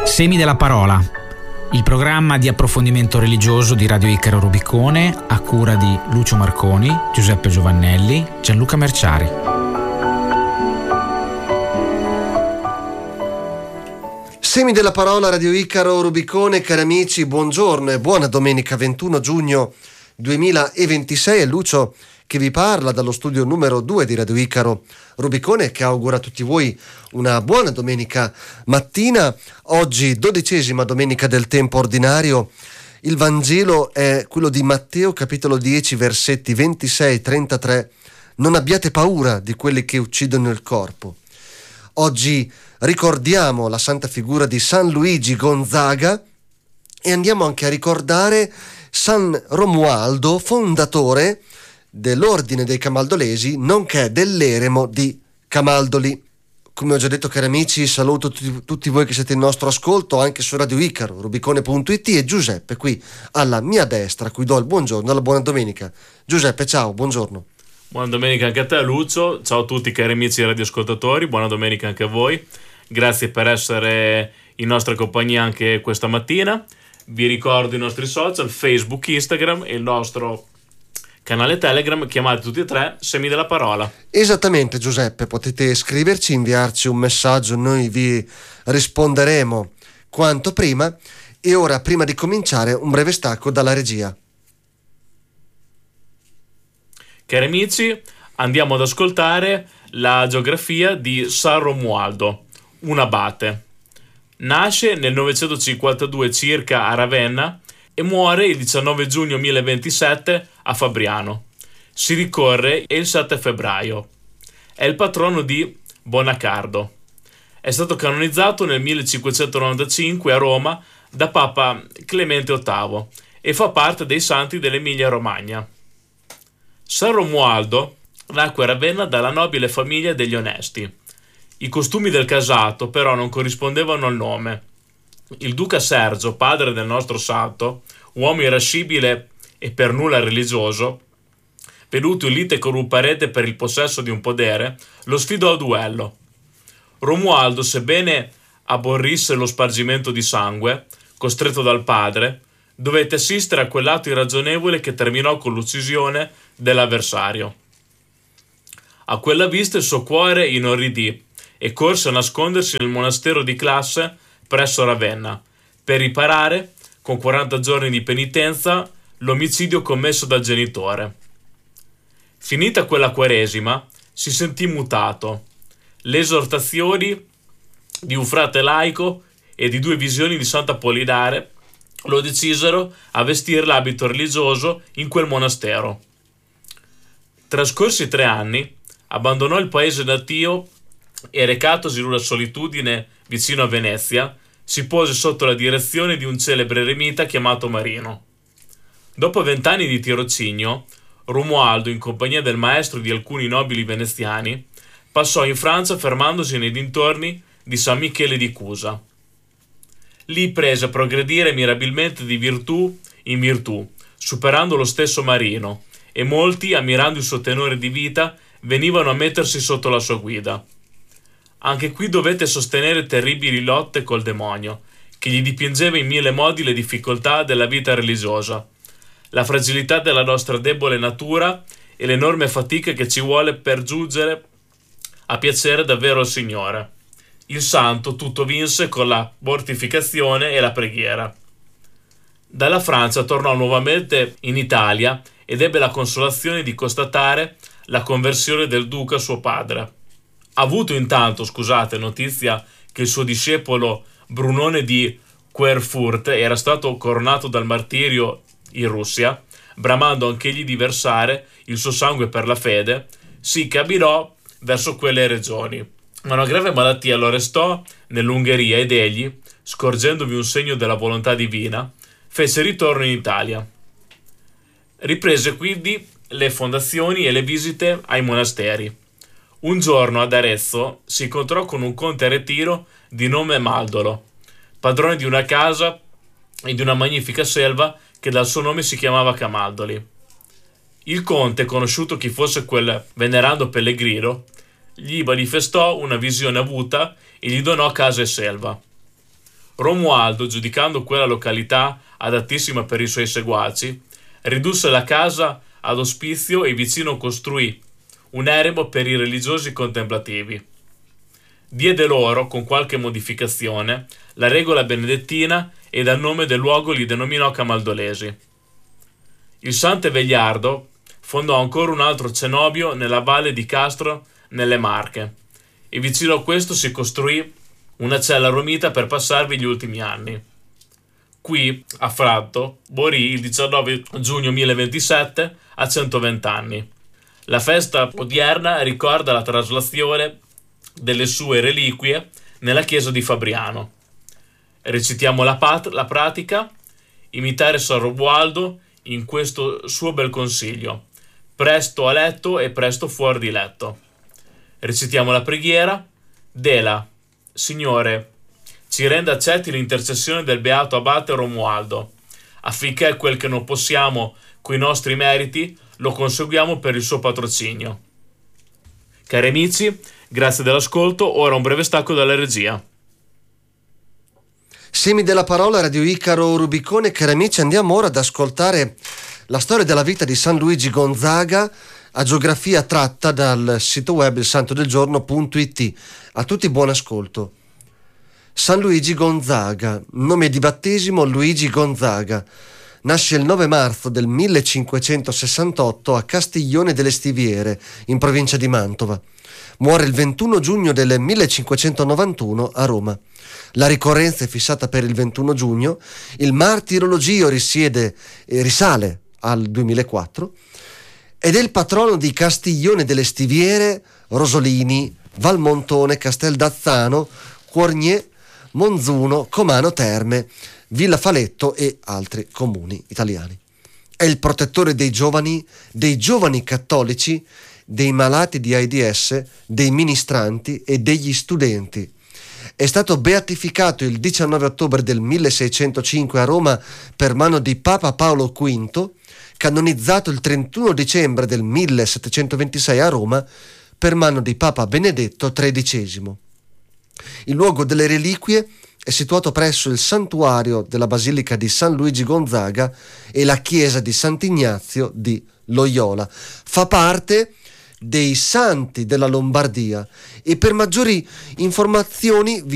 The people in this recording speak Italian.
Semi della parola, il programma di approfondimento religioso di Radio Icaro Rubicone a cura di Lucio Marconi, Giuseppe Giovannelli, Gianluca Merciari. Semi della parola, Radio Icaro Rubicone, cari amici, buongiorno e buona domenica 21 giugno 2026. È Lucio che vi parla dallo studio numero 2 di Radio Icaro Rubicone, che augura a tutti voi una buona domenica mattina. Oggi 12ª domenica del tempo ordinario. Il Vangelo è quello di Matteo, capitolo 10, versetti 26-33. Non abbiate paura di quelli che uccidono il corpo. Oggi ricordiamo la santa figura di San Luigi Gonzaga e andiamo anche a ricordare San Romualdo, fondatore dell'ordine dei Camaldolesi, nonché dell'eremo di Camaldoli. Come ho già detto, cari amici, saluto tutti voi che siete in nostro ascolto anche su Radio Icaro, Rubicone.it, e Giuseppe qui alla mia destra, a cui do il buongiorno e la buona domenica. Giuseppe, ciao, buongiorno. Buona domenica anche a te, Lucio. Ciao a tutti cari amici radioascoltatori, buona domenica anche a voi. Grazie per essere in nostra compagnia anche questa mattina. Vi ricordo i nostri social, Facebook, Instagram e il nostro canale Telegram, chiamate tutti e tre Semi della Parola. Esattamente, Giuseppe, potete scriverci, inviarci un messaggio, noi vi risponderemo quanto prima. E ora, prima di cominciare, un breve stacco dalla regia. Cari amici, andiamo ad ascoltare la geografia di San Romualdo, un abate. Nasce nel 952 circa a Ravenna e muore il 19 giugno 1027 a Fabriano. Si ricorre il 7 febbraio. È il patrono di Bonacardo. È stato canonizzato nel 1595 a Roma da Papa Clemente VIII e fa parte dei santi dell'Emilia Romagna. San Romualdo nacque a Ravenna dalla nobile famiglia degli onesti. I costumi del casato però non corrispondevano al nome. Il duca Sergio, padre del nostro santo, uomo irascibile e per nulla religioso, venuto in lite con un parete per il possesso di un podere, lo sfidò a duello. Romualdo, sebbene aborrisse lo spargimento di sangue, costretto dal padre, dovette assistere a quell'atto irragionevole che terminò con l'uccisione dell'avversario. A quella vista il suo cuore inorridì e corse a nascondersi nel monastero di classe presso Ravenna per riparare, con 40 giorni di penitenza, l'omicidio commesso dal genitore. Finita quella quaresima, si sentì mutato. Le esortazioni di un frate laico e di 2 visioni di Sant'Apollinare lo decisero a vestire l'abito religioso in quel monastero. Trascorsi 3 anni, abbandonò il paese natio e, recatosi in una solitudine vicino a Venezia, si pose sotto la direzione di un celebre eremita chiamato Marino. Dopo 20 anni di tirocinio, Romualdo, in compagnia del maestro e di alcuni nobili veneziani, passò in Francia fermandosi nei dintorni di San Michele di Cusa. Lì prese a progredire mirabilmente di virtù in virtù, superando lo stesso Marino, e molti, ammirando il suo tenore di vita, venivano a mettersi sotto la sua guida. Anche qui dovette sostenere terribili lotte col demonio, che gli dipingeva in 1000 modi le difficoltà della vita religiosa, la fragilità della nostra debole natura e l'enorme fatica che ci vuole per giungere a piacere davvero al Signore. Il santo tutto vinse con la mortificazione e la preghiera. Dalla Francia tornò nuovamente in Italia ed ebbe la consolazione di constatare la conversione del duca suo padre. Avuto intanto, notizia che il suo discepolo Brunone di Querfurt era stato coronato dal martirio in Russia, bramando anch'egli di versare il suo sangue per la fede, si camminò verso quelle regioni. Ma una grave malattia lo arrestò nell'Ungheria ed egli, scorgendovi un segno della volontà divina, fece ritorno in Italia. Riprese quindi le fondazioni e le visite ai monasteri. Un giorno ad Arezzo si incontrò con un conte a ritiro di nome Maldolo, padrone di una casa e di una magnifica selva che dal suo nome si chiamava Camaldoli. Il conte, conosciuto chi fosse quel venerando pellegrino, gli manifestò una visione avuta e gli donò casa e selva. Romualdo, giudicando quella località adattissima per i suoi seguaci, ridusse la casa ad ospizio e vicino costruì un eremo per i religiosi contemplativi. Diede loro, con qualche modificazione, la regola benedettina e dal nome del luogo li denominò Camaldolesi. Il Santo Vegliardo fondò ancora un altro cenobio nella valle di Castro, nelle Marche, e vicino a questo si costruì una cella romita per passarvi gli ultimi anni. Qui, a Fratto, morì il 19 giugno 1027 a 120 anni. La festa odierna ricorda la traslazione delle sue reliquie nella chiesa di Fabriano. Recitiamo la pratica: imitare San Romualdo in questo suo bel consiglio, presto a letto e presto fuori di letto. Recitiamo la preghiera: Dela, Signore, ci renda accetti l'intercessione del beato abate Romualdo, affinché quel che non possiamo coi nostri meriti lo conseguiamo per il suo patrocinio. Cari amici, grazie dell'ascolto, ora un breve stacco dalla regia. Semi della parola, Radio Icaro Rubicone. Cari amici, andiamo ora ad ascoltare la storia della vita di San Luigi Gonzaga, agiografia tratta dal sito web ilsantodelgiorno.it. A tutti buon ascolto. San Luigi Gonzaga, nome di battesimo Luigi Gonzaga. Nasce il 9 marzo del 1568 a Castiglione delle Stiviere, in provincia di Mantova. Muore il 21 giugno del 1591 a Roma. La ricorrenza è fissata per il 21 giugno, il martirologio risale al 2004 ed è il patrono di Castiglione delle Stiviere, Rosolini, Valmontone, Casteldazzano, Cuornier, Monzuno, Comano Terme, Villa Faletto e altri comuni italiani. È il protettore dei giovani cattolici, dei malati di AIDS, dei ministranti e degli studenti. È stato beatificato il 19 ottobre del 1605 a Roma per mano di Papa Paolo V, canonizzato il 31 dicembre del 1726 a Roma per mano di Papa Benedetto XIII. Il luogo delle reliquie è situato presso il santuario della Basilica di San Luigi Gonzaga e la chiesa di Sant'Ignazio di Loyola. Fa parte dei santi della Lombardia e per maggiori informazioni